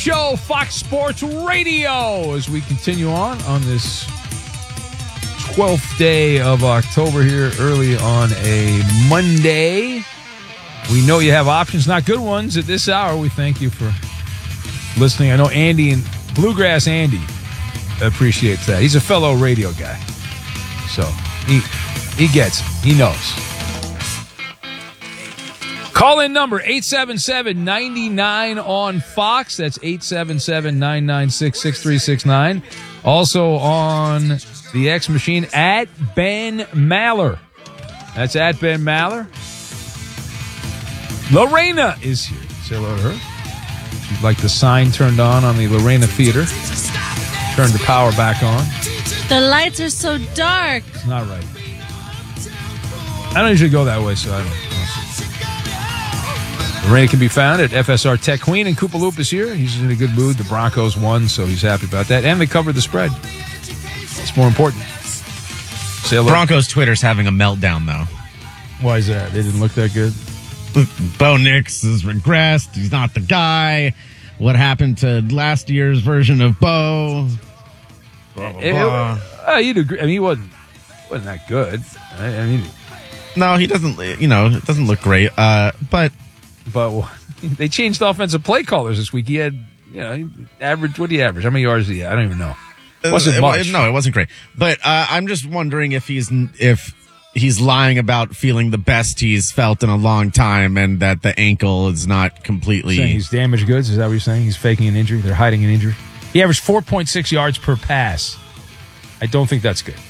Show, Fox Sports Radio, as we continue on this 12th day of October here, early on a Monday. We know you have options, not good ones, at this hour. We thank you for listening. I know Andy and Bluegrass Andy appreciates that. He's a fellow radio guy, so he gets it. He knows. Call-in number, 877-99 on Fox. That's 877-996-6369. Also on the X machine, at Ben Maller. That's at Ben Maller. Lorena is here. Say hello to her. She'd like the sign turned on the Lorena Theater. Turn the power back on. The lights are so dark. It's not right. I don't usually go that way, so I don't know. Lorena can be found at FSR Tech Queen, and Koopa Loop is here. He's in a good mood. The Broncos won, so he's happy about that. And they covered the spread. It's more important. Say hello. Broncos Twitter's having a meltdown, though. Why is that? They didn't look that good? Bo Nix has regressed. He's not the guy. What happened to last year's version of Bo? You'd agree. I mean, he wasn't that good. I mean, no, he doesn't. It doesn't look great. But they changed offensive play callers this week. He had, average. What do you average? How many yards did he have? I don't even know. Wasn't much. No, it wasn't great. But I'm just wondering if he's lying about feeling the best he's felt in a long time, and that the ankle is not completely. Saying he's damaged goods. Is that what you're saying? He's faking an injury. They're hiding an injury. He averaged 4.6 yards per pass. I don't think that's good.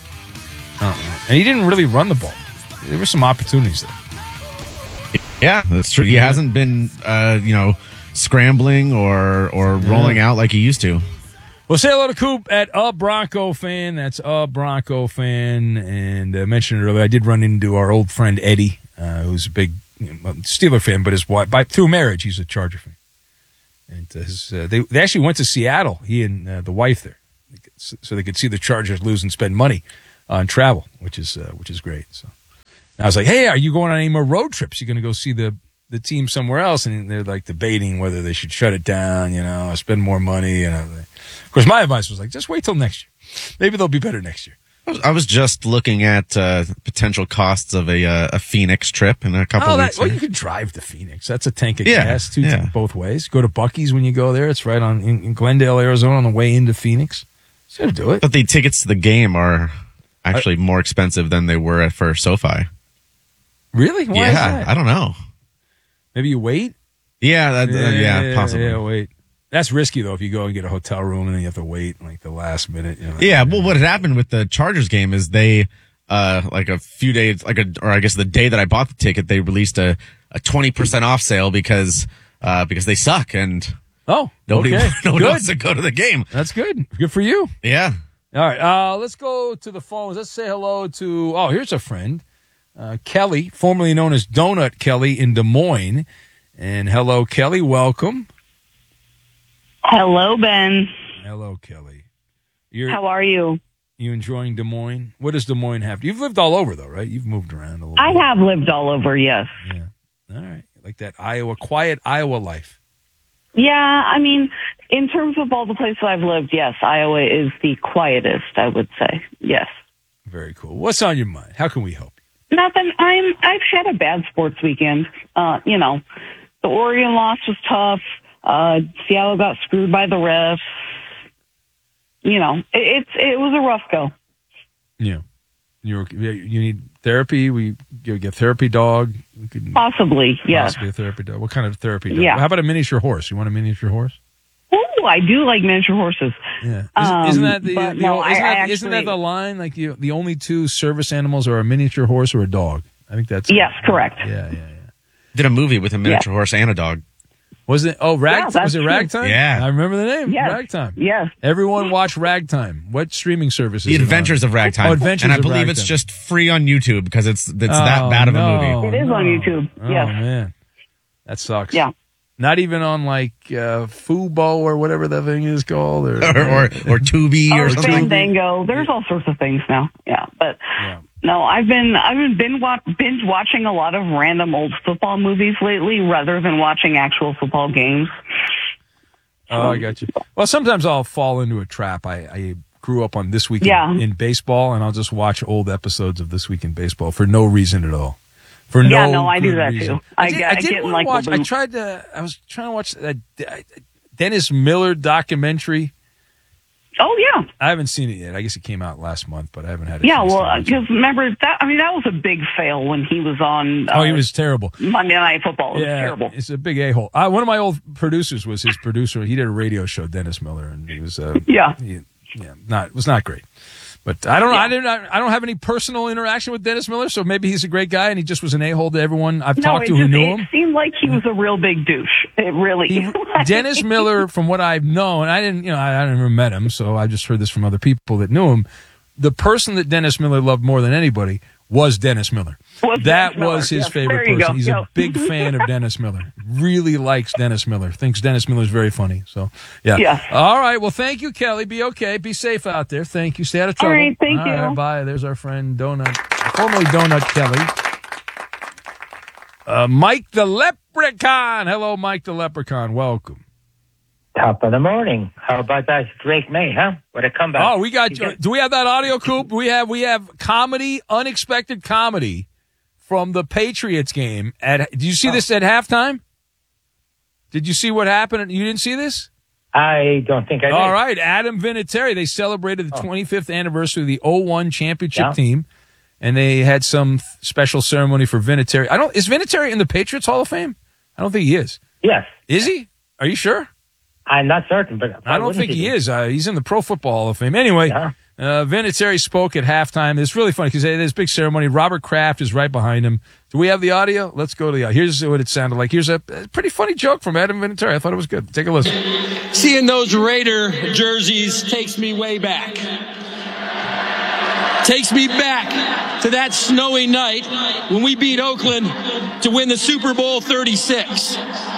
And he didn't really run the ball. There were some opportunities there. Yeah, that's true. He hasn't been, scrambling or rolling out like he used to. Well, say hello to Coop at A Bronco Fan. That's A Bronco Fan. And I mentioned it earlier, I did run into our old friend Eddie, who's a big Steeler fan, but his wife, through marriage, he's a Charger fan. And they actually went to Seattle, he and the wife there, so they could see the Chargers lose and spend money on travel, which is great. So and I was like, hey, are you going on any more road trips? You're going to go see the team somewhere else? And they're like debating whether they should shut it down, spend more money. Of course, my advice was like, just wait till next year. Maybe they'll be better next year. I was just looking at potential costs of a Phoenix trip in a couple weeks. Well, you could drive to Phoenix. That's a tank of gas, both ways. Go to Buc-ee's when you go there. It's right in Glendale, Arizona, on the way into Phoenix. So do it. But the tickets to the game are actually more expensive than they were for SoFi. Really? Why is that? I don't know. Maybe you wait? Yeah, possibly. Yeah, wait. That's risky, though, if you go and get a hotel room and then you have to wait like the last minute. Well, what had happened with the Chargers game is they, like a few days, or I guess the day that I bought the ticket, they released a 20% off sale because they suck and nobody wants to go to the game. That's good. Good for you. Yeah. All right. Let's go to the phones. Let's say hello to, here's a friend, Kelly, formerly known as Donut Kelly in Des Moines. And hello, Kelly. Welcome. Hello, Ben. Hello, Kelly. How are you? You enjoying Des Moines? What does Des Moines have? You've lived all over, though, right? You've moved around a little bit. I have lived all over, yes. Yeah. All right. Like that quiet Iowa life. Yeah, I mean, in terms of all the places I've lived, yes, Iowa is the quietest, I would say. Yes. Very cool. What's on your mind? How can we help you? Nothing. I've had a bad sports weekend. The Oregon loss was tough. Seattle got screwed by the refs. It was a rough go. Yeah. You need therapy. We get a therapy dog. Possibly, yes. Possibly a therapy dog. What kind of therapy dog? Yeah. How about a miniature horse? You want a miniature horse? Oh, I do like miniature horses. Yeah. Isn't that isn't that the line? Like the only two service animals are a miniature horse or a dog. I think that's correct. Yeah. Did a movie with a miniature horse and a dog. Was it? Oh, was it Ragtime? Yeah. I remember the name. Yes. Ragtime. Yes. Everyone watch Ragtime. What streaming service is The Adventures of Ragtime. Oh, Adventures and I of believe Ragtime. it's just free on YouTube because it's that bad of a movie. It is on YouTube. Yes. Oh, man. That sucks. Yeah. Not even on like Fubo or whatever that thing is called, or Tubi or something. Fandango. There's all sorts of things now. Yeah, but no, I've been binge watching a lot of random old football movies lately, rather than watching actual football games. Oh, I got you. Well, sometimes I'll fall into a trap. I grew up on This Week in Baseball, and I'll just watch old episodes of This Week in Baseball for no reason at all. For no I do good that reason. too. I get did in want like to watch. the loop. I was trying to watch that Dennis Miller documentary. Oh yeah. I haven't seen it yet. I guess it came out last month, but I haven't had it. Yeah, well, because remember that? I mean, that was a big fail when he was on. He was terrible. Monday Night Football. It was terrible. It's a big a-hole. One of my old producers was his producer. He did a radio show, Dennis Miller, and he was it was not great. But I don't know. I don't have any personal interaction with Dennis Miller, so maybe he's a great guy and he just was an a-hole to everyone I've talked to who knew him. It seemed like he was a real big douche. It really. Dennis Miller, from what I've known, I never met him, so I just heard this from other people that knew him. The person that Dennis Miller loved more than anybody was Dennis Miller. That was his favorite person. He's a big fan of Dennis Miller. Really likes Dennis Miller. Thinks Dennis Miller's very funny. So, yeah. All right. Well, thank you, Kelly. Be okay. Be safe out there. Thank you. Stay out of trouble. All right. Thank you. Right, bye. There's our friend Donut, formerly Donut Kelly. Mike the Leprechaun. Hello, Mike the Leprechaun. Welcome. Top of the morning. How about that Drake May, huh? What a comeback. Oh, we got. Do we have that audio, Coop? We have comedy, unexpected comedy from the Patriots game. Did you see this at halftime? Did you see what happened? You didn't see this? I don't think I did. All right, Adam Vinatieri. They celebrated the 25th anniversary of the 01 championship team, and they had some special ceremony for Vinatieri. Is Vinatieri in the Patriots Hall of Fame? I don't think he is. Yes. Is he? Are you sure? I'm not certain, but I don't think he is. He's in the Pro Football Hall of Fame. Anyway, Vinatieri spoke at halftime. It's really funny because there's a big ceremony. Robert Kraft is right behind him. Do we have the audio? Let's go to the audio. Here's what it sounded like. Here's a pretty funny joke from Adam Vinatieri. I thought it was good. Take a listen. Seeing those Raider jerseys takes me way back. Takes me back to that snowy night when we beat Oakland to win the Super Bowl 36.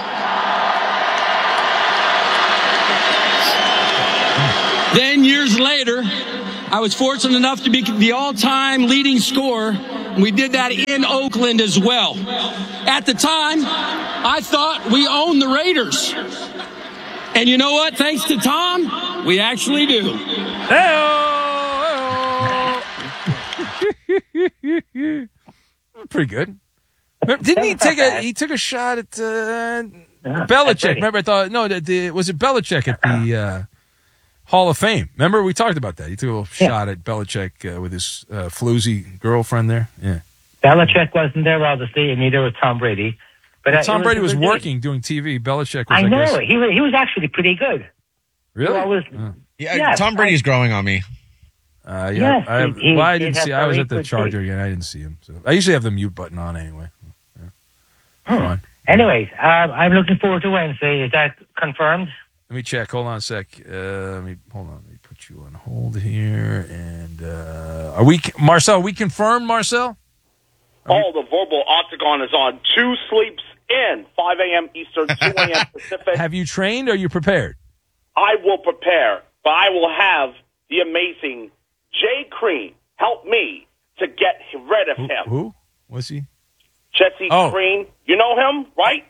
Then years later, I was fortunate enough to be the all-time leading scorer. And we did that in Oakland as well. At the time, I thought we owned the Raiders. And you know what? Thanks to Tom, we actually do. Pretty good. Didn't he he took a shot at Belichick? Remember, I thought, was it Belichick at the Hall of Fame? Remember, we talked about that. He took a little shot at Belichick with his floozy girlfriend there. Yeah. Belichick wasn't there, obviously, and neither was Tom Brady. But Tom Brady was working, doing TV. Belichick was, I know. He was actually pretty good. Really? Tom Brady's growing on me. I didn't see. I was at the Charger again. I didn't see him. So I usually have the mute button on anyway. Yeah. Anyways, I'm looking forward to Wednesday. Is that confirmed? Let me check. Hold on a sec. Let me put you on hold here. And Marcel? Are we confirmed, Marcel? The Verbal Octagon is on. 2 sleeps in, 5 a.m. Eastern, 2 a.m. Pacific. Have you trained? Or are you prepared? I will prepare, but I will have the amazing Jay Crean help me to get rid of him. Who? Was he? Jesse Crean. You know him, right?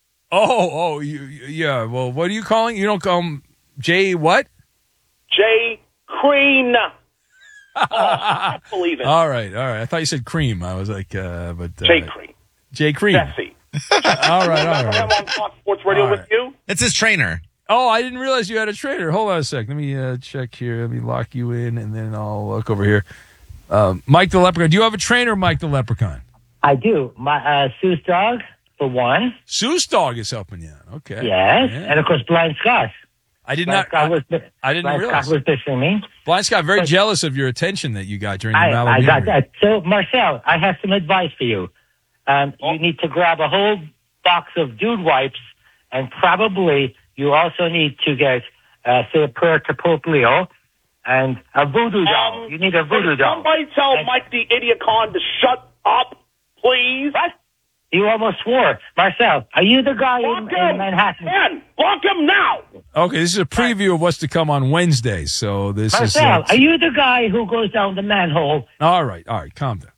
Yeah. Well, what are you calling? You don't call him Jay what? Jay Crean. I believe it. All right. I thought you said cream. I was like, Jay Crean. Jay Crean. Jesse. All right. Him on Fox Sports Radio with you? It's his trainer. Oh, I didn't realize you had a trainer. Hold on a sec. Let me check here. Let me lock you in, and then I'll look over here. Mike the Leprechaun. Do you have a trainer, Mike the Leprechaun? I do. My Seuss Dog, for one. Seuss Dog is helping you out. Okay. Yes. Yeah. And, of course, Blind Scott. I didn't realize. Scott was dissing me. Blind Scott, very jealous of your attention that you got during the Malibu. I got that. So, Marcel, I have some advice for you. You need to grab a whole box of dude wipes, and probably you also need to get, say, a prayer to Pope Leo and a voodoo doll. You need a voodoo doll. Somebody tell Mike the Idiocon to shut up, please. What? You almost swore. Marcel, are you the guy in Manhattan? Block him now! Okay, this is a preview of what's to come on Wednesday. So this Marcel, are you the guy who goes down the manhole? All right, calm down.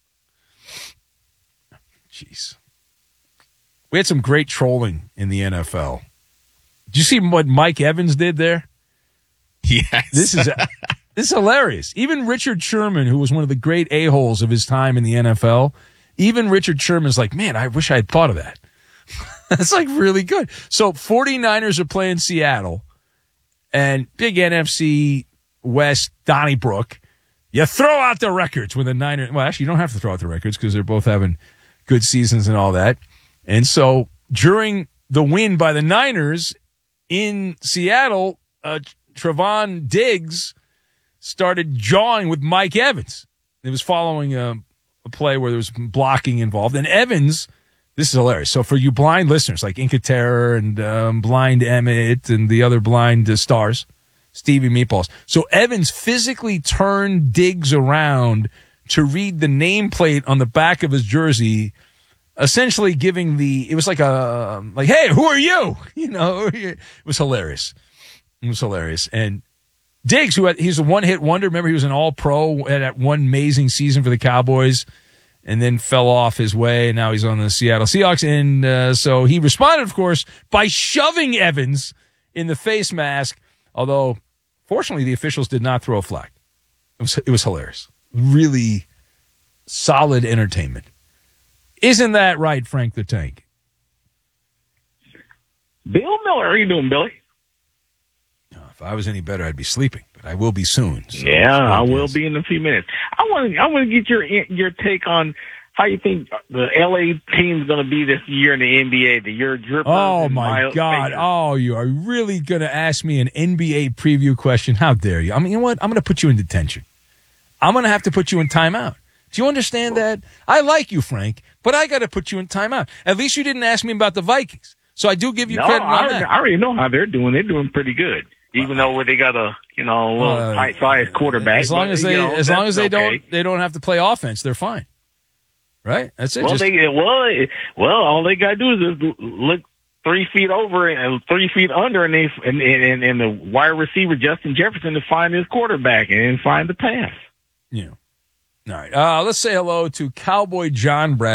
Jeez. We had some great trolling in the NFL Did you see what Mike Evans did there? Yes. This is hilarious. Even Richard Sherman, who was one of the great a-holes of his time in the NFL, even Richard Sherman's like, man, I wish I had thought of that. That's like really good. So 49ers are playing Seattle, and big NFC West Donnybrook. You throw out the records when the Niners. Well, actually, you don't have to throw out the records because they're both having good seasons and all that. And so during the win by the Niners in Seattle, Trevon Diggs started jawing with Mike Evans. It was following a play where there was blocking involved. And Evans, this is hilarious. So for you blind listeners like Inca Terror and Blind Emmett and the other blind stars, Stevie Meatballs. So Evans physically turned Diggs around to read the nameplate on the back of his jersey, essentially giving it was like hey, who are you? You know, it was hilarious. It was hilarious. And Diggs, he's a one-hit wonder. Remember, he was an all-pro at that one amazing season for the Cowboys and then fell off his way, and now he's on the Seattle Seahawks. And so he responded, of course, by shoving Evans in the face mask, although, fortunately, the officials did not throw a flag. It was hilarious. Really solid entertainment. Isn't that right, Frank the Tank? Bill Miller, how you doing, Billy? If I was any better, I'd be sleeping, but I will be soon. So yeah, I will be in a few minutes. I want to get your take on how you think the LA team's going to be this year in the NBA. The year Drippers. Oh my God! Fakers. Oh, you are really going to ask me an NBA preview question? How dare you? I mean, you know what? I'm going to put you in detention. I'm going to have to put you in timeout. Do you understand that? I like you, Frank, but I got to put you in timeout. At least you didn't ask me about the Vikings, so I do give you credit on that. I already know how they're doing. They're doing pretty good. Even though they got a little tight-sized quarterback, as long as they don't have to play offense, they're fine, right? That's it. All they got to do is look 3 feet over and 3 feet under, and the wide receiver Justin Jefferson to find his quarterback and find the pass. Yeah. All right. Let's say hello to Cowboy John Brad.